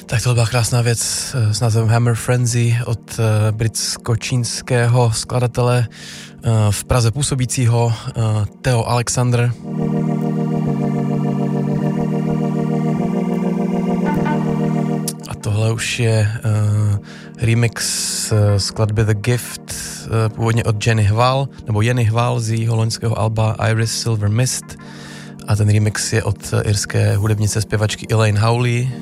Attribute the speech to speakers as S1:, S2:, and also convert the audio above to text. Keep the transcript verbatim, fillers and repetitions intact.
S1: Tak to byla krásná věc s názvem Hammer Frenzy od britsko-čínského skladatele v Praze působícího Theo Alexander. A tohle už je remix skladby The Gift, původně od Jenny Hval, nebo Jenny Hval z jejího loňského alba Iris Silver Mist. A ten remix je od irské hudebnice zpěvačky Elaine Howley.